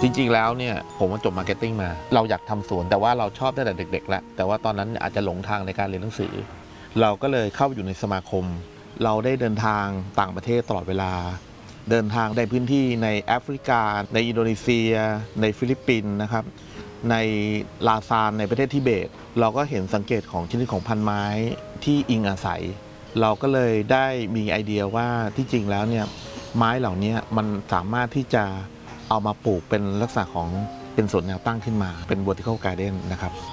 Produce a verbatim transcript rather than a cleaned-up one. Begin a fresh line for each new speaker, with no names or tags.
จริงๆแล้วเนี่ยผมจบมาร์เก็ตติ้งมาเราอยากทำสวนแต่ว่าเราชอบตั้งแต่เด็กๆแล้วแต่ว่าตอนนั้นอาจจะหลงทางในการเรียนหนังสือเราก็เลยเข้าไปอยู่ในสมาคมเราได้เดินทางต่างประเทศตลอดเวลาเดินทางในพื้นที่ในแอฟริกาในอินโดนีเซียในฟิลิปปินส์นะครับในลาซานในประเทศทิเบตเราก็เห็นสังเกตของชนิดของพันไม้ที่อิงอาศัยเราก็เลยได้มีไอเดียว่าที่จริงแล้วเนี่ยไม้เหล่านี้มันสามารถที่จะเอามาปลูกเป็นลักษณะของเป็นสวนแนวตั้งขึ้นมาเป็น vertical garden นะครับ